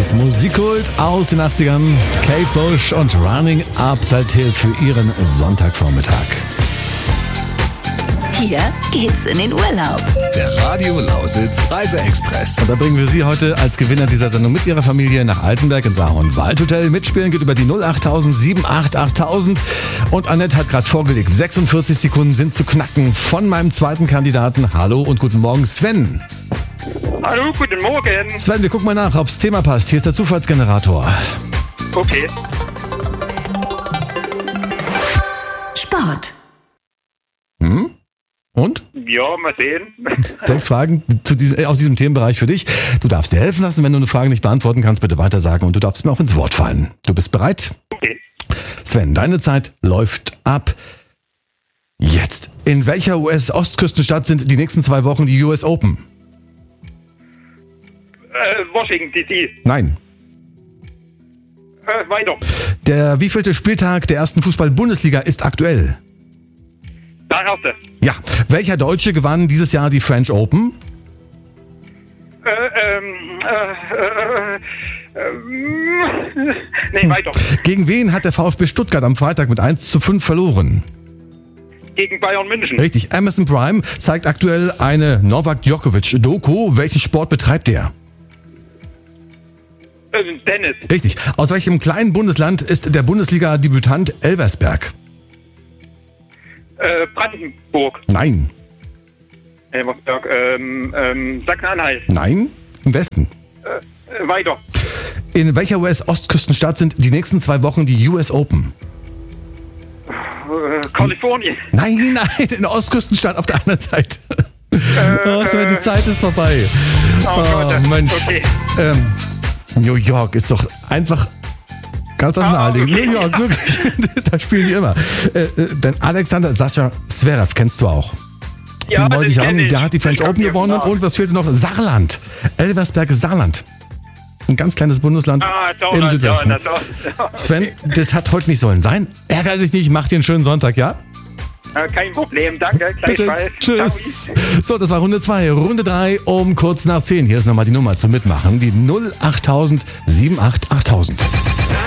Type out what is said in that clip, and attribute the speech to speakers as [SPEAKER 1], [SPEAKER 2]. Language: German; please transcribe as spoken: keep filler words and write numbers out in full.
[SPEAKER 1] ist Musikkult aus den achtzigern. Kate Bush und Running Up That Hill für ihren Sonntagvormittag.
[SPEAKER 2] Hier geht's in den Urlaub.
[SPEAKER 3] Der Radio Lausitz Reise-Express.
[SPEAKER 1] Und da bringen wir Sie heute als Gewinner dieser Sendung mit Ihrer Familie nach Altenberg ins Ahorn-Waldhotel. Mitspielen geht über die null acht sieben acht achttausend. Und Annette hat gerade vorgelegt, sechsundvierzig Sekunden sind zu knacken von meinem zweiten Kandidaten. Hallo und guten Morgen, Sven.
[SPEAKER 4] Hallo, guten Morgen.
[SPEAKER 1] Sven, wir gucken mal nach, ob's Thema passt. Hier ist der Zufallsgenerator.
[SPEAKER 4] Okay.
[SPEAKER 2] Sport.
[SPEAKER 1] Hm? Und?
[SPEAKER 4] Ja, mal sehen.
[SPEAKER 1] Sechs Fragen zu diesem, äh, aus diesem Themenbereich für dich. Du darfst dir helfen lassen, wenn du eine Frage nicht beantworten kannst, bitte weitersagen und du darfst mir auch ins Wort fallen. Du bist bereit?
[SPEAKER 4] Okay.
[SPEAKER 1] Sven, deine Zeit läuft ab. Jetzt. In welcher U S-Ostküstenstadt sind die nächsten zwei Wochen die U S Open?
[SPEAKER 4] Äh, Washington D C.
[SPEAKER 1] Nein.
[SPEAKER 4] Äh, weiter.
[SPEAKER 1] Der wievielte Spieltag der ersten Fußball-Bundesliga ist aktuell?
[SPEAKER 4] Der erste.
[SPEAKER 1] Ja. Welcher Deutsche gewann dieses Jahr die French Open?
[SPEAKER 4] Äh, ähm, äh, äh, äh, nee, weiter.
[SPEAKER 1] Gegen wen hat der VfB Stuttgart am Freitag mit eins zu fünf verloren?
[SPEAKER 4] Gegen Bayern München.
[SPEAKER 1] Richtig. Amazon Prime zeigt aktuell eine Novak Djokovic-Doku. Welchen Sport betreibt er?
[SPEAKER 4] Äh, Tennis.
[SPEAKER 1] Richtig. Aus welchem kleinen Bundesland ist der Bundesliga-Debütant Elversberg?
[SPEAKER 4] Äh, Brandenburg.
[SPEAKER 1] Nein.
[SPEAKER 4] Elversberg. Ähm, ähm, Sachsen-Anhalt.
[SPEAKER 1] Nein. Im Westen.
[SPEAKER 4] Äh, weiter.
[SPEAKER 1] In welcher U S-Ostküstenstadt sind die nächsten zwei Wochen die U S Open?
[SPEAKER 4] Äh, Kalifornien.
[SPEAKER 1] Nein, nein, in der Ostküstenstadt auf der anderen Seite.
[SPEAKER 4] Äh,
[SPEAKER 1] oh, so, die Zeit ist vorbei.
[SPEAKER 4] Oh, Gott.
[SPEAKER 1] Oh, Mensch.
[SPEAKER 4] Okay.
[SPEAKER 1] Ähm, New York ist doch einfach ganz das
[SPEAKER 4] Ah,
[SPEAKER 1] naheliegend.
[SPEAKER 4] okay.
[SPEAKER 1] New York, wirklich. Da spielen die immer. Äh, äh, denn Alexander Sascha Zverev kennst du auch.
[SPEAKER 4] Ja,
[SPEAKER 1] Den wollte
[SPEAKER 4] das
[SPEAKER 1] ich
[SPEAKER 4] kenn
[SPEAKER 1] haben.
[SPEAKER 4] ich.
[SPEAKER 1] Der hat die French
[SPEAKER 4] Ich hab
[SPEAKER 1] Open
[SPEAKER 4] den
[SPEAKER 1] gewonnen.
[SPEAKER 4] Namen.
[SPEAKER 1] Und was fehlte noch? Saarland. Elversberg ist Saarland. Ein ganz kleines Bundesland
[SPEAKER 4] Ah,
[SPEAKER 1] im
[SPEAKER 4] Sauerland,
[SPEAKER 1] Südwesten.
[SPEAKER 4] ja, das war, ja.
[SPEAKER 1] Sven, das hat heute nicht sollen sein. Ärgere dich nicht, mach dir einen schönen Sonntag, ja?
[SPEAKER 4] Äh, kein Problem, danke.
[SPEAKER 1] Bitte.
[SPEAKER 4] Gleichfalls.
[SPEAKER 1] Tschüss. So, das war Runde zwei. Runde drei um kurz nach zehn. Hier ist nochmal die Nummer zum Mitmachen. Die null acht sieben acht achttausend.